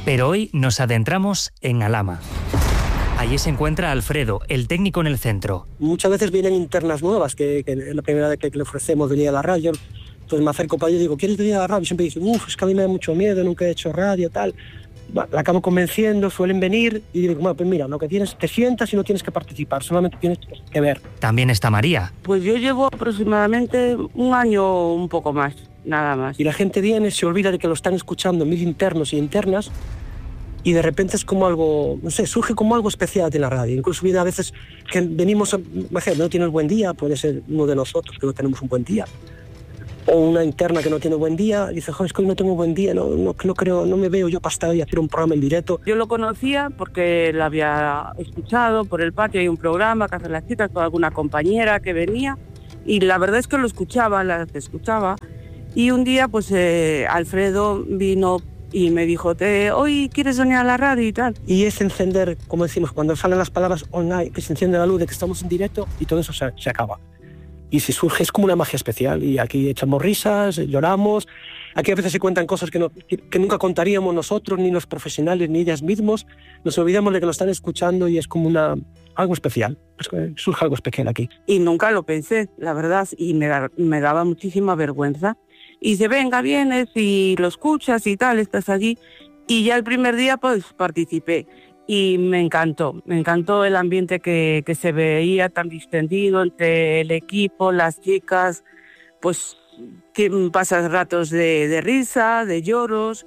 Pero hoy nos adentramos en Alhama. Allí se encuentra Alfredo, el técnico en el centro. Muchas veces vienen internas nuevas, que es la primera vez que le ofrecemos venir a la radio. Entonces me acerco para ellos y digo, ¿quieres venir a la radio? Y siempre dicen, es que a mí me da mucho miedo, nunca he hecho radio, tal. La acabo convenciendo, suelen venir y digo, bueno, pues mira, lo que tienes, te sientas y no tienes que participar, solamente tienes que ver. También está María. Pues yo llevo aproximadamente un año, un poco más, nada más. Y la gente viene, se olvida de que lo están escuchando 1000 internos y internas y de repente es como algo, no sé, surge como algo especial de la radio. Incluso viene a veces que venimos, no tienes buen día, puede ser uno de nosotros que no tenemos un buen día. O una interna que no tiene buen día, dice, joder, es que hoy no tengo buen día, no creo, no me veo yo para estar ahí a hacer un programa en directo. Yo lo conocía porque la había escuchado por el patio, hay un programa que hacen las chicas con alguna compañera que venía y la verdad es que lo escuchaba, las escuchaba y un día pues Alfredo vino y me dijo, hoy quieres venir a la radio y tal. Y es encender, como decimos, cuando salen las palabras online, que se enciende la luz de que estamos en directo y todo eso se acaba. Y si surge es como una magia especial y aquí echamos risas, lloramos, aquí a veces se cuentan cosas que nunca contaríamos nosotros, ni los profesionales, ni ellas mismos, nos olvidamos de que lo están escuchando y es como algo especial, surge algo especial aquí. Y nunca lo pensé, la verdad, y me daba muchísima vergüenza. Y dice, venga, vienes y lo escuchas y tal, estás allí. Y ya el primer día pues participé. Y me encantó el ambiente que se veía tan distendido entre el equipo, las chicas, pues que pasas ratos de risa, de lloros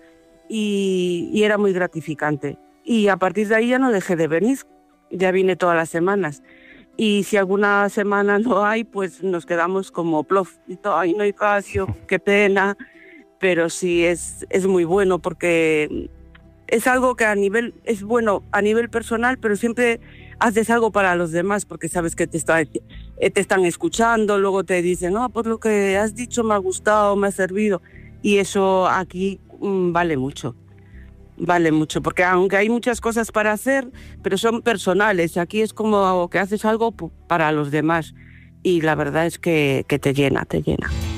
y era muy gratificante. Y a partir de ahí ya no dejé de venir, ya vine todas las semanas. Y si alguna semana no hay, pues nos quedamos como plof, ay, no hay Casio, qué pena, pero sí es muy bueno porque es algo que es bueno a nivel personal, pero siempre haces algo para los demás porque sabes que te están escuchando, luego te dicen, pues lo que has dicho me ha gustado, me ha servido. Y eso aquí vale mucho, porque aunque hay muchas cosas para hacer, pero son personales. Aquí es como que haces algo para los demás y la verdad es que te llena.